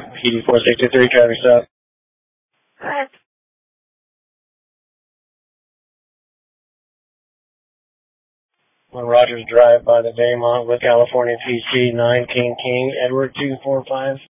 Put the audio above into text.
PD 463, traffic stop. On Rogers Drive by the Daymont with California PC 9 King Edward 245.